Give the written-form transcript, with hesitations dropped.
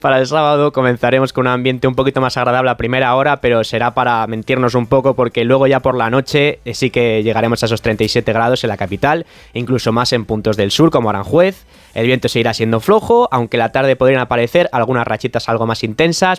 Para el sábado comenzaremos con un ambiente un poquito más agradable a primera hora, pero será para mentirnos un poco porque luego ya por la noche sí que llegaremos a esos 37 grados en la capital, incluso más en puntos del sur como Aranjuez. El viento seguirá siendo flojo, aunque la tarde podrían aparecer algunas rachitas algo más intensas,